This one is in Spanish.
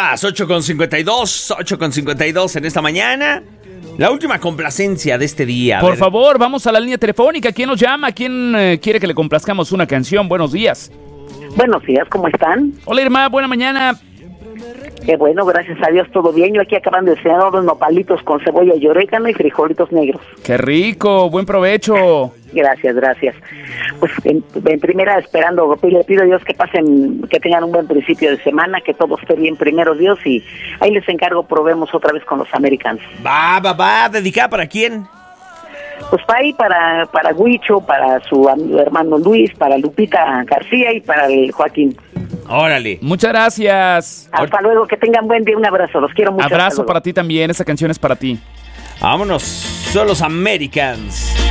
las 8:52 en esta mañana. La última complacencia de este día. Por favor, vamos a la línea telefónica. ¿Quién nos llama? ¿Quién quiere que le complazcamos una canción? Buenos días. Buenos días, ¿cómo están? Hola, Irma, buena mañana. Qué bueno, gracias a Dios, todo bien. Yo aquí acaban de cenar unos nopalitos con cebolla y orégano y frijolitos negros. Qué rico, buen provecho. Gracias. Pues en primera esperando, le pido a Dios que tengan un buen principio de semana, que todo esté bien primero Dios, y ahí les encargo, probemos otra vez con los Americans. Va, ¿dedicada para quién? Pues para Huicho, para su hermano Luis, para Lupita García y para el Joaquín. Órale. Muchas gracias. Hasta luego, que tengan buen día, un abrazo, los quiero mucho. Abrazo para ti también, esa canción es para ti. Vámonos, son los Americans.